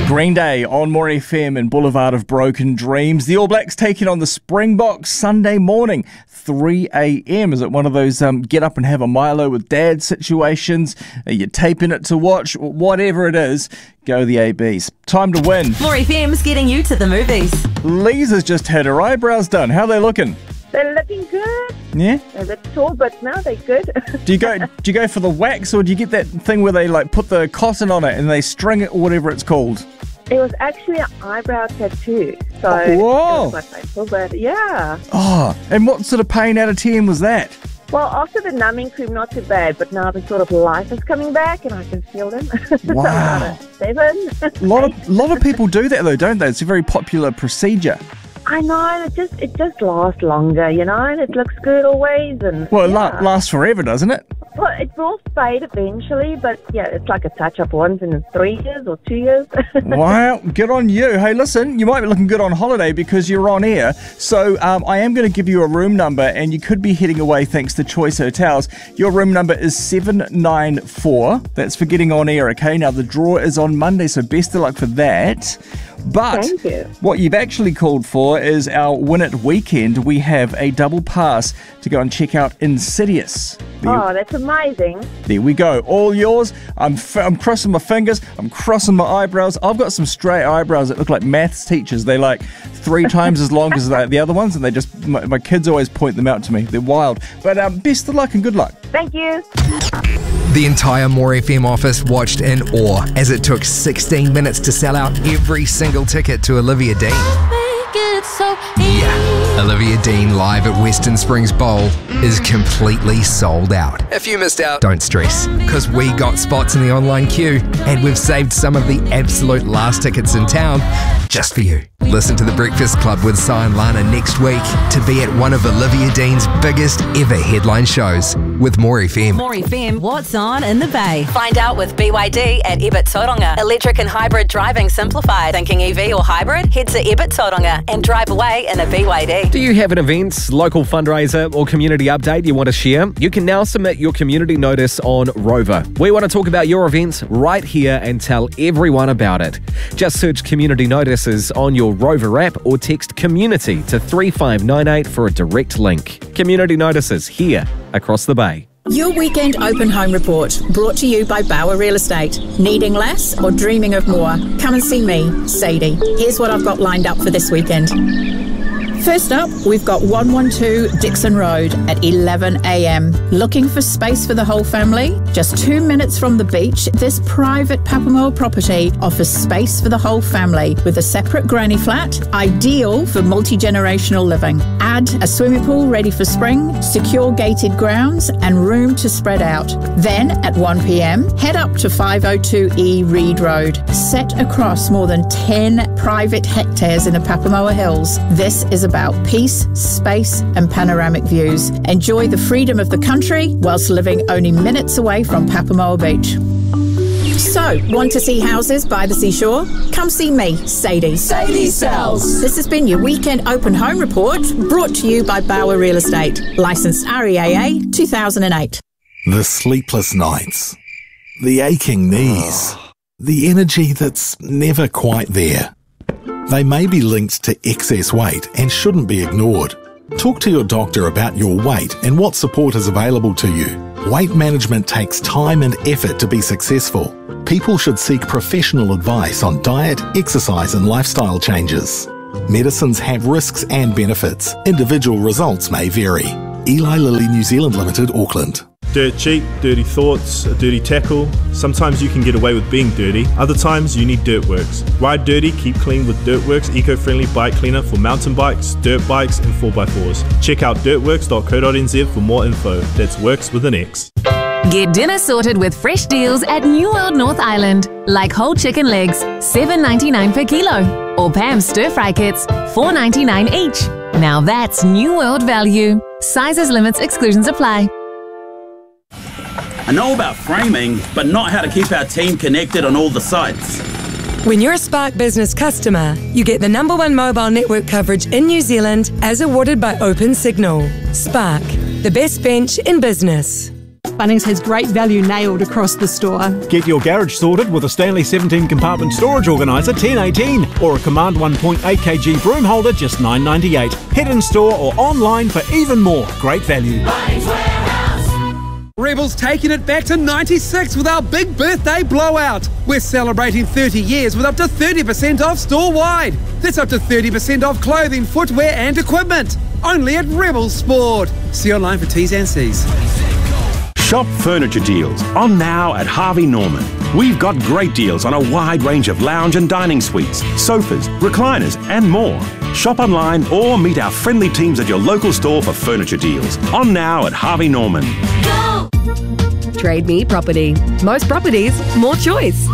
Green Day on More FM and Boulevard of Broken Dreams. The All Blacks taking on the Springboks Sunday morning, 3 a.m. Is it one of those get up and have a Milo with dad situations? Are you taping it to watch? Whatever it is, go the ABs. Time to win. More FM's getting you to the movies. Lisa's just had her eyebrows done. How are they looking? They're looking good. Yeah? They're a bit tall, but now they're good. Do you go for the wax, or do you get that thing where they like put the cotton on it and they string it or whatever it's called? It was actually an eyebrow tattoo. So whoa. it was quite painful, but yeah. Oh, and what sort of pain out of 10 was that? Well, after the numbing cream, not too bad, but now the sort of life is coming back and I can feel them. Wow. So about 7. A lot of people do that though, don't they? It's a very popular procedure. I know, it just lasts longer, you know, and it looks good always. And well, yeah. it lasts forever, doesn't it? Well, it will fade eventually, but yeah, it's like a touch-up once in 3 years or 2 years. Wow, good on you. Hey, listen, you might be looking good on holiday because you're on air. So I am going to give you a room number and you could be heading away thanks to Choice Hotels. Your room number is 794. That's for getting on air, okay? Now, the draw is on Monday, so best of luck for that. But Thank you. What you've actually called for is our Win It weekend. We have a double pass to go and check out Insidious. Oh, that's amazing. There we go. All yours. I'm crossing my fingers. I'm crossing my eyebrows. I've got some straight eyebrows that look like maths teachers. They're like 3 times as long as the other ones, and they just my kids always point them out to me. They're wild. But best of luck and good luck. Thank you. The entire More FM office watched in awe as it took 16 minutes to sell out every single ticket to Olivia Dean. Yeah, Olivia Dean live at Western Springs Bowl is completely sold out. If you missed out, don't stress, because we got spots in the online queue and we've saved some of the absolute last tickets in town just for you. Listen to The Breakfast Club with Si and Lana next week to be at one of Olivia Dean's biggest ever headline shows with More FM. More FM, what's on in the Bay? Find out with BYD at Ebert Tauranga. Electric and hybrid driving simplified. Thinking EV or hybrid? Head to Ebert Tauranga and drive away in a BYD. Do you have an event, local fundraiser or community update you want to share? You can now submit your community notice on Rover. We want to talk about your event right here and tell everyone about it. Just search community notices on your Rover app or text community to 3598 for a direct link. Community notices here across the Bay. Your Weekend Open Home Report, brought to you by Bauer Real Estate. Needing less or dreaming of more? Come and see me, Sadie. Here's what I've got lined up for this weekend. First up, we've got 112 Dixon Road at 11 a.m. Looking for space for the whole family? Just 2 minutes from the beach, this private Papamoa property offers space for the whole family with a separate granny flat, ideal for multi-generational living. Add a swimming pool ready for spring, secure gated grounds and room to spread out. Then at 1 p.m, head up to 502E Reed Road. Set across more than 10 private hectares in the Papamoa Hills. This is about peace, space and panoramic views. Enjoy the freedom of the country whilst living only minutes away from Papamoa Beach. So, want to see houses by the seashore? Come see me, Sadie. Sadie Sells. This has been your Weekend Open Home Report, brought to you by Bauer Real Estate. Licensed REAA 2008. The sleepless nights. The aching knees. The energy that's never quite there. They may be linked to excess weight and shouldn't be ignored. Talk to your doctor about your weight and what support is available to you. Weight management takes time and effort to be successful. People should seek professional advice on diet, exercise and lifestyle changes. Medicines have risks and benefits. Individual results may vary. Eli Lilly New Zealand Limited, Auckland. Dirt cheap, dirty thoughts, a dirty tackle. Sometimes you can get away with being dirty. Other times you need Dirtworks. Ride dirty, keep clean with Dirtworks eco-friendly bike cleaner for mountain bikes, dirt bikes and 4x4s. Check out dirtworks.co.nz for more info. That's works with an X. Get dinner sorted with fresh deals at New World North Island. Like whole chicken legs, $7.99 per kilo. Or Pam's stir-fry kits, $4.99 each. Now that's New World value. Sizes, limits, exclusions apply. I know about framing, but not how to keep our team connected on all the sites. When you're a Spark Business customer, you get the #1 mobile network coverage in New Zealand as awarded by Open Signal. Spark, the best bench in business. Bunnings has great value nailed across the store. Get your garage sorted with a Stanley 17 compartment storage organiser $10.18 or a Command 1.8 kg broom holder just $9.98. Head in store or online for even more great value. Rebel's taking it back to 96 with our big birthday blowout. We're celebrating 30 years with up to 30% off store-wide. That's up to 30% off clothing, footwear and equipment. Only at Rebel Sport. See online for T's and C's. Shop furniture deals on now at Harvey Norman. We've got great deals on a wide range of lounge and dining suites, sofas, recliners and more. Shop online or meet our friendly teams at your local store for furniture deals. On now at Harvey Norman. Go! Trade Me Property. Most properties, more choice.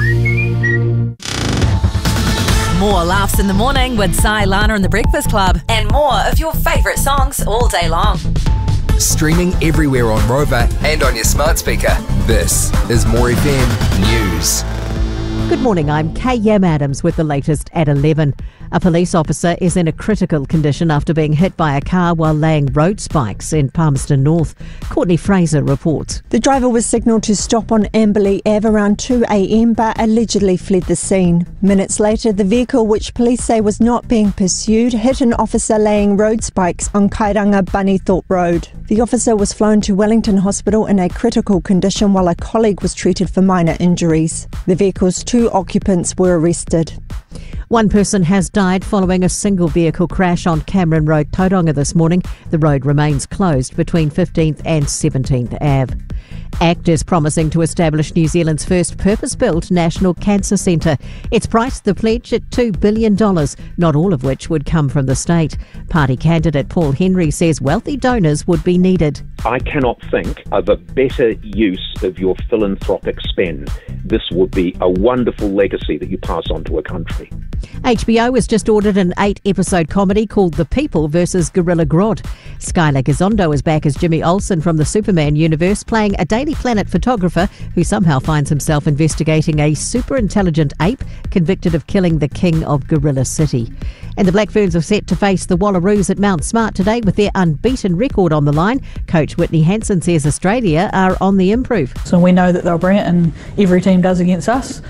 More laughs in the morning with Sai, Lana and the Breakfast Club. And more of your favourite songs all day long. Streaming everywhere on Rover and on your smart speaker. This is More FM News. Good morning, I'm K.M. Adams with the latest at 11. A police officer is in a critical condition after being hit by a car while laying road spikes in Palmerston North. Courtney Fraser reports. The driver was signalled to stop on Amberley Ave around 2 a.m. but allegedly fled the scene. Minutes later, the vehicle, which police say was not being pursued, hit an officer laying road spikes on Kairanga Bunnythorpe Road. The officer was flown to Wellington Hospital in a critical condition while a colleague was treated for minor injuries. The vehicle's 2 occupants were arrested. One person has died following a single vehicle crash on Cameron Road, Tauranga this morning. The road remains closed between 15th and 17th Ave. ACT is promising to establish New Zealand's first purpose-built National Cancer Centre. It's priced the pledge at $2 billion, not all of which would come from the state. Party candidate Paul Henry says wealthy donors would be needed. I cannot think of a better use of your philanthropic spend. This would be a wonderful legacy that you pass on to a country. HBO has just ordered an 8-episode comedy called The People vs. Gorilla Grodd. Skylar Gizondo is back as Jimmy Olsen from the Superman universe, playing a Daily Planet photographer who somehow finds himself investigating a super-intelligent ape convicted of killing the king of Gorilla City. And the Black Ferns are set to face the Wallaroos at Mount Smart today with their unbeaten record on the line. Coach Whitney Hansen says Australia are on the improve. So we know that they'll bring it, and every team does against us.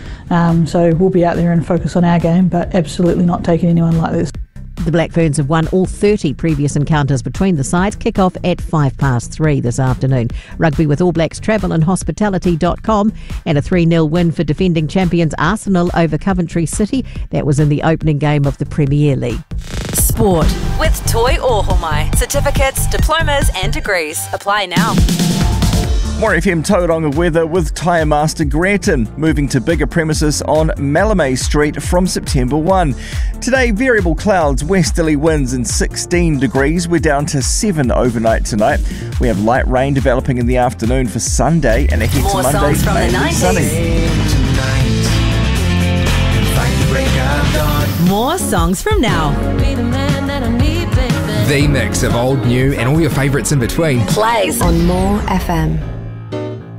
So we'll be out there and focus on our game, but absolutely not taking anyone like this. The Black Ferns have won all 30 previous encounters between the sides. Kick off at 3:05 this afternoon. Rugby with All Blacks Travel and Hospitality.com, and a 3-0 win for defending champions Arsenal over Coventry City. That was in the opening game of the Premier League. Sport with Toi Ohomai. Certificates, diplomas and degrees. Apply now. More FM Tauranga weather with Tyre Master Granton, moving to bigger premises on Malame Street from September 1. Today, variable clouds, westerly winds and 16 degrees. We're down to 7 overnight tonight. We have light rain developing in the afternoon for Sunday, and ahead More to Monday, songs from the 90s. Sunny. More songs from now. The mix of old, new and all your favourites in between Plays on More FM.